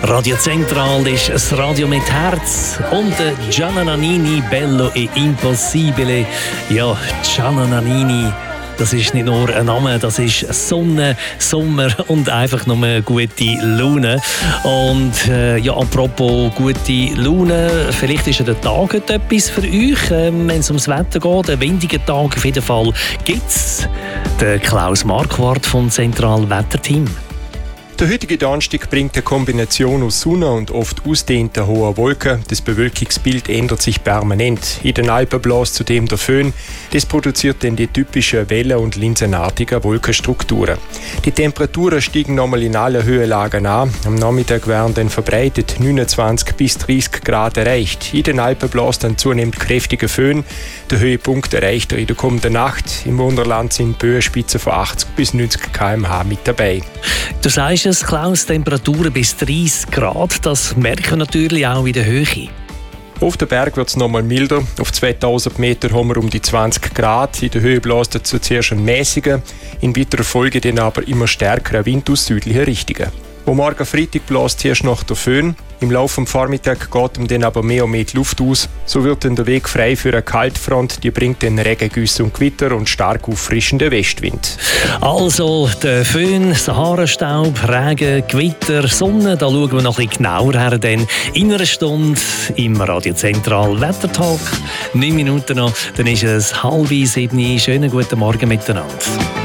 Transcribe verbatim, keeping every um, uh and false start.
Radio Zentral ist das Radio mit Herz und Gianna Nannini, Bello e Impossibile. Ja, Gianna Nannini, das ist nicht nur ein Name, das ist Sonne, Sommer und einfach nur eine gute Laune. Und äh, ja, apropos gute Laune, vielleicht ist ja der Tag heute etwas für euch, äh, wenn es ums Wetter geht. Einen windigen Tag auf jeden Fall gibt es. Der Klaus Marquardt vom Zentralwetterteam. Der heutige Donnerstag bringt eine Kombination aus Sonne und oft ausdehnten hohen Wolken. Das Bewölkungsbild ändert sich permanent. In den Alpen bläst zudem der Föhn. Das produziert dann die typischen Wellen- und linsenartigen Wolkenstrukturen. Die Temperaturen steigen nochmal in allen Höhenlagen an. Am Nachmittag werden dann verbreitet neunundzwanzig bis dreißig Grad erreicht. In den Alpen bläst dann zunehmend kräftiger Föhn. Der Höhepunkt erreicht er in der kommenden Nacht. Im Wunderland sind Böenspitzen von achtzig bis neunzig Kilometer pro Stunde mit dabei. Du sagst es, Klaus, Temperaturen bis dreißig Grad, das merken wir natürlich auch in der Höhe. Auf den Berg wird es nochmal milder. Auf zweitausend Meter haben wir um die zwanzig Grad. In der Höhe bläst es zuerst ein mäßiger, in weiterer Folge dann aber immer stärkerer Wind aus südlichen Richtungen. Am Morgen Freitag bläst zuerst noch der Föhn. Im Laufe des Vormittags geht ihm dann aber mehr und mehr die Luft aus. So wird dann der Weg frei für eine Kaltfront. Die bringt dann Regengüsse und Gewitter und stark auffrischenden Westwind. Also der Föhn, Sahara-Staub, Regen, Gewitter, Sonne. Da schauen wir noch ein bisschen genauer her. Denn in einer Stunde im Radio Zentral Wettertalk. Neun Minuten noch, dann ist es halb sieben. Schönen guten Morgen miteinander.